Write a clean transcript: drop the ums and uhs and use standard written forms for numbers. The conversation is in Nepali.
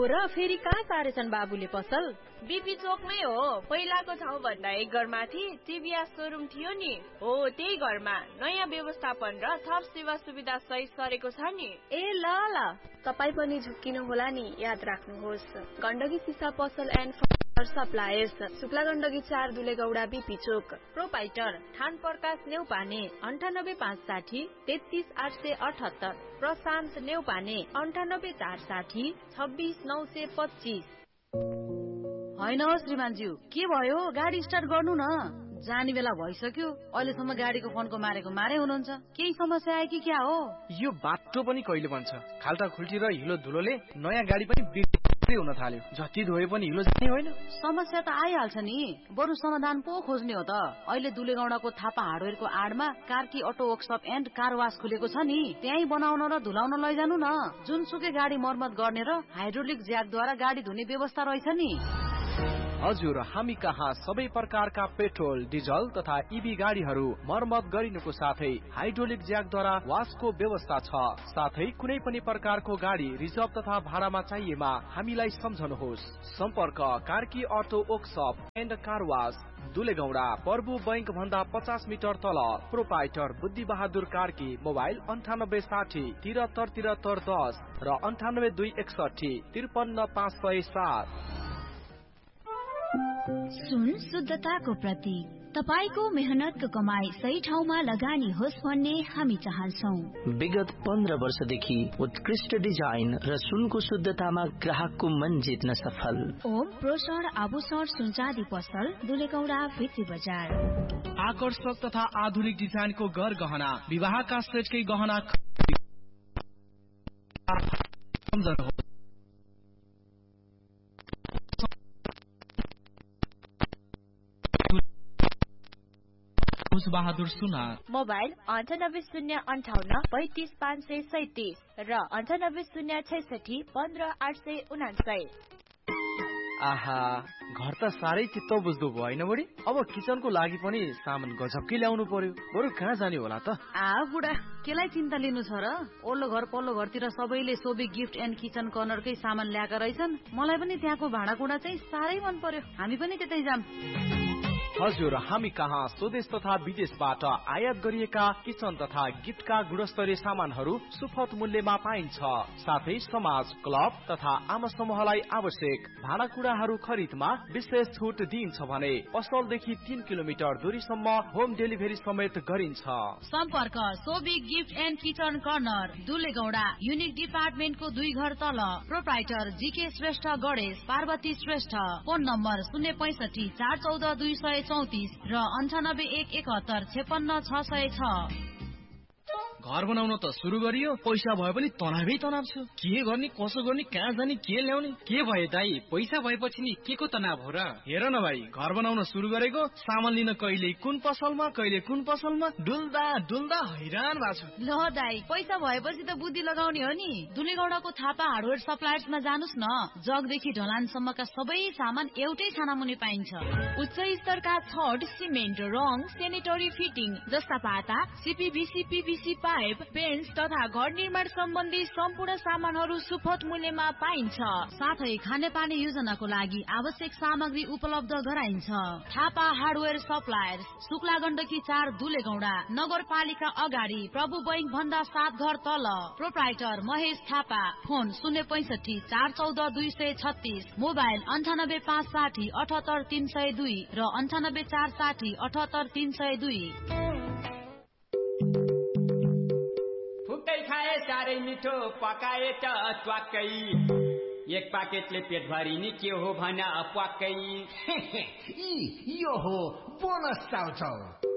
र फेरि कहाँ सारेछन् बाबुले पसल? बीपी चोकमै हो। पहिलाको ठाउँ भन्दा एक घर माथि टिभीएस शोरूम थियो नि, हो त्यही घरमा नयाँ व्यवस्थापन र थप सेवा सुविधा सहित सरेको छ नि। ए ल ल, तपाई पनि झुक्किनु होला नि, याद राख्नुहोस्। गण्डकी सिसा पसल and suppliers, Shukla Gandaki 4 दुलेगौडा BP Chowk. Proprietor ठान प्रकाश नेउपाने 98560 33878। प्रशान्त नेउपाने 98460 26925। हैन हो श्रीमानज्यू, के भयो? गाडी स्टार्ट गर्नु न। जाने बेला भइसक्यो, अहिलेसम्म गाडीको फोनको मारेको मारै हुनुहुन्छ। केही समस्या आयो कि क्या हो? यो बाटो पनि कहिले बन्छ? खाल्टा खुल्टी र हिलो धुलोले नयाँ गाडी पनि बिक्री हुन थाल्यो। जति धोए पनि हिलो जाने होइन। समस्या त आइहाल्छ नि, बरु समाधान पो खोज्ने हो त। अहिले दुलेगौडाको Thapa हार्डवेयरको आडमा Karki auto workshop and car वास खुलेको छ नि, त्यही बनाउन र धुलाउन लैजानु न। जुनसुकै गाडी मर्मत गर्ने र हाइड्रोलिक ज्याकद्वारा गाडी धुने व्यवस्था रहेछ नि। हजुर, हामी कहाँ सबै प्रकारका पेट्रोल, डिजल तथा इभी गाडीहरू मर्मत गरिनुको साथै हाइड्रोलिक ज्याकद्वारा वासको व्यवस्था छ। साथै कुनै पनि प्रकारको गाडी रिजर्भ तथा भाडामा चाहिएमा हामीलाई सम्झनुहोस्। सम्पर्क Karki auto workshop and car वास, दुलेगौडा, प्रभु बैंक भन्दा 50 मिटर तल। प्रोपाइटर बुद्धि बहादुर कार्की। मोबाइल 9860 73 10 र 98261 53507। सुन शुद्धताको प्रतीक, तपाईको मेहनतको कमाई सही ठाउँमा लगानी होस् भन्ने हामी चाहन्छौं। विगत 15 वर्षदेखि उत्कृष्ट डिजाइन र सुनको शुद्धतामा ग्राहकको मन जित्न सफल ओम प्रोसर आभूषण सुनचाँदी पसल, दुलेगौडा भित्री बजार। आकर्षक तथा आधुनिक डिजाइनको घर गहना, विवाहका सेटकै गहना बहादुर सुना। मोबाइल 9805 35537 र 9866 15869। आहा, घर त साह्रै चित्त बुझ्दो भयो होइन बुढी? अब किचनको लागि पनि सामान गजबकै ल्याउनु पर्यो। बरु कहाँ जाने होला त? बुढा, केलाई चिन्ता लिनु छ र? ओल्लो घर पल्लो घरतिर सबैले सोबी गिफ्ट एन्ड किचन कर्नरकै सामान ल्याएका रहेछन्। मलाई पनि त्यहाँको भाँडाकुँडा चाहिँ साह्रै मन पर्यो। हामी पनि त्यतै जाम। हजुर, हामी कहाँ स्वदेश तथा विदेशबाट आयात गरिएका किचन तथा गिफ्टका गुणस्तरीय सामानहरू सुपथ मूल्यमा पाइन्छ। साथै समाज, क्लब तथा आम समूहलाई आवश्यक भाँडाकुँडाहरू खरिदमा विशेष छुट दिइन्छ भने पसलदेखि 3 किलोमिटर दूरीसम्म होम डेलिभरी समेत गरिन्छ। सम्पर्क Sobi gift and kitchen corner, दुलेगौडा, unique डिपार्टमेन्टको 2 घर तल। Proprietor GK Shrestha Ganesh, Parvati Shrestha. Phone number 065 414 234 र 98 171 56 6। घर बनाउन त सुरु गरियो, पैसा भयो पनि तनावै तनाव छ। के गर्ने, कसो गर्ने, कहाँ जाने, के ल्याउने? के भयो दाइ, पैसा भएपछि नि के को तनाव हो र? हेर न भाइ, घर बनाउन सुरु गरेको, सामान लिन कहिले कुन पसलमा कहिले कुन पसलमा डुल्दा डुल्दा हैरान भएको छु। ल दाइ, पैसा भएपछि त बुद्धि लगाउने हो नि। दुलेगौडाको थापा हार्डवेयर सप्लायर्समा जानुस् न। जगदेखि ढलानसम्मका सबै सामान एउटै छानामुनि पाइन्छ। उच्च स्तरका छड, सिमेन्ट, रङ, सेनेटरी फिटिङ जस्ता पाता, सीपीभीसी, पीवीसी पाइप, पेन्स तथा घर निर्माण सम्बन्धी सम्पूर्ण सामानहरू सुपथ मूल्यमा पाइन्छ। साथै खानेपानी योजनाको लागि आवश्यक सामग्री उपलब्ध गराइन्छ। थापा हार्डवेयर सप्लायर्स, शुक्ला गण्डकी 4 दुलेगौडा, नगरपालिका अगाडि, प्रभु बैंक भन्दा 7 घर तल। Proprietor Mahesh Thapa. Phone 065 414 236, mobile 98560 78 302 र 98460 78 302। फुकै खाए साह्रै मिठो, पकाए त ट्वाक्कै। एक पाकेटले पेट भरिने के हो भन प्वाक्कै। यो हो बोनस चाउचाउ।